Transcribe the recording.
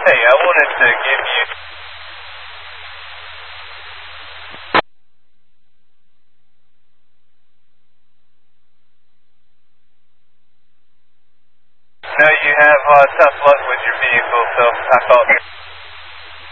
Hey, I wanted to give you... No, you have tough luck with your vehicle, so I thought...